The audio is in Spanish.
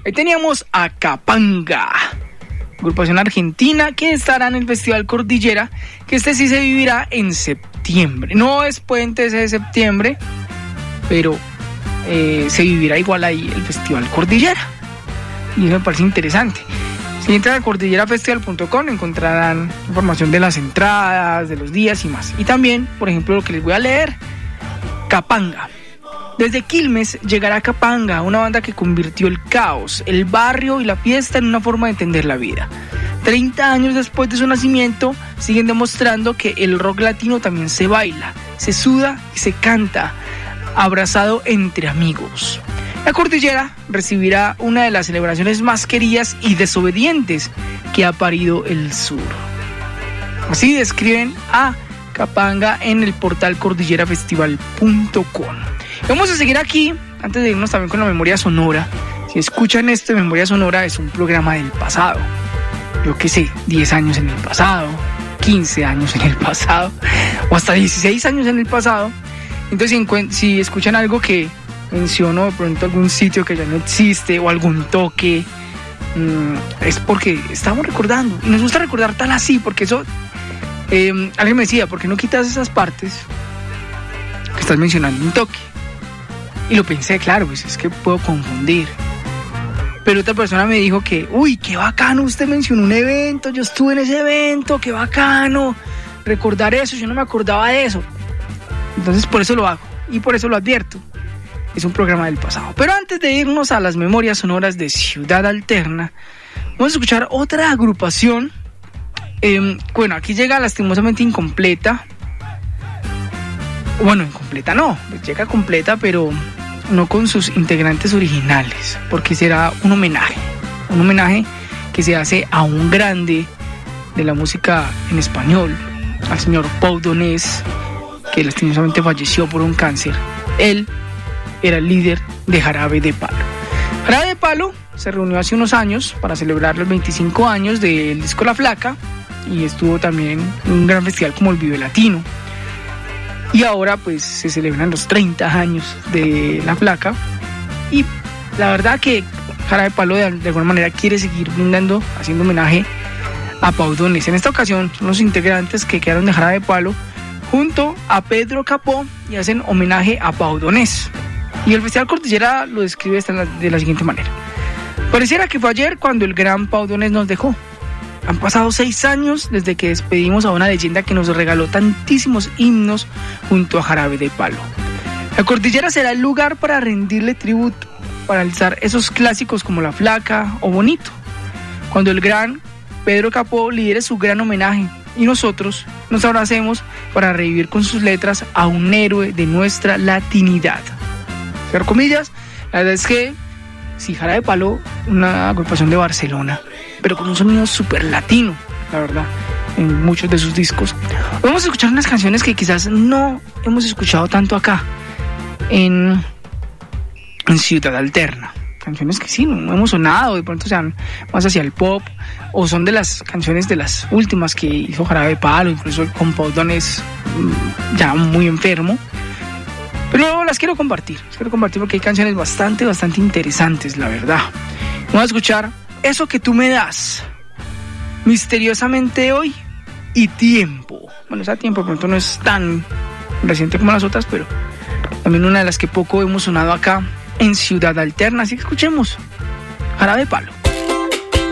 Ahí teníamos a Capanga, agrupación argentina que estará en el Festival Cordillera, que este sí se vivirá en septiembre. No es puente ese de septiembre, pero se vivirá igual ahí el Festival Cordillera. Y eso me parece interesante. Si entran a cordillerafestival.com encontrarán información de las entradas, de los días y más. Y también, por ejemplo, lo que les voy a leer, Capanga. Desde Quilmes llegará Capanga, una banda que convirtió el caos, el barrio y la fiesta en una forma de entender la vida. 30 años después de su nacimiento, siguen demostrando que el rock latino también se baila, se suda y se canta, abrazado entre amigos. La Cordillera recibirá una de las celebraciones más queridas y desobedientes que ha parido el sur. Así describen a Capanga en el portal cordillerafestival.com. Vamos a seguir aquí, antes de irnos también con la memoria sonora. Si escuchan esto, Memoria Sonora es un programa del pasado. Yo qué sé, 10 años en el pasado, 15 años en el pasado, o hasta 16 años en el pasado. Entonces, si escuchan algo que menciono, de pronto algún sitio que ya no existe, o algún toque, es porque estamos recordando. Y nos gusta recordar tal así, porque eso... alguien me decía, ¿por qué no quitas esas partes que estás mencionando un toque? Y lo pensé, claro, pues es que puedo confundir. Pero otra persona me dijo que, uy, qué bacano, usted mencionó un evento, yo estuve en ese evento, qué bacano recordar eso, yo no me acordaba de eso. Entonces por eso lo hago y por eso lo advierto. Es un programa del pasado. Pero antes de irnos a las memorias sonoras de Ciudad Alterna, vamos a escuchar otra agrupación. Bueno, aquí llega lastimosamente incompleta. Bueno, incompleta no, llega completa, pero no con sus integrantes originales, porque será un homenaje que se hace a un grande de la música en español, al señor Pau Donés, que lastimosamente falleció por un cáncer. Él era el líder de Jarabe de Palo. Jarabe de Palo se reunió hace unos años para celebrar los 25 años del disco La Flaca, y estuvo también en un gran festival como el Vive Latino. Y ahora pues se celebran los 30 años de La Flaca. Y la verdad que Jarabe de Palo de alguna manera quiere seguir brindando, haciendo homenaje a Pau Donés. En esta ocasión son los integrantes que quedaron de Jarabe de Palo junto a Pedro Capó y hacen homenaje a Pau Donés. Y el Festival Cordillera lo describe de la siguiente manera: pareciera que fue ayer cuando el gran Pau Donés nos dejó. Han pasado 6 años desde que despedimos a una leyenda que nos regaló tantísimos himnos junto a Jarabe de Palo. La Cordillera será el lugar para rendirle tributo, para alzar esos clásicos como La Flaca o Bonito, cuando el gran Pedro Capó lidere su gran homenaje y nosotros nos abracemos para revivir con sus letras a un héroe de nuestra latinidad. Cierro comillas. La verdad es que sí, Jarabe de Palo, una agrupación de Barcelona, pero con un sonido súper latino, la verdad, en muchos de sus discos. Vamos a escuchar unas canciones que quizás no hemos escuchado tanto acá, en Ciudad Alterna. Canciones que sí, no hemos sonado, de pronto sean más hacia el pop, o son de las canciones de las últimas que hizo Jarabe de Palo, incluso con Pau Donés ya muy enfermo. Pero las quiero compartir porque hay canciones bastante interesantes, la verdad. Vamos a escuchar Eso que tú me das, Misteriosamente hoy y Tiempo. Bueno, esa Tiempo de pronto no es tan reciente como las otras, pero también una de las que poco hemos sonado acá en Ciudad Alterna. Así que escuchemos Jarabe de Palo.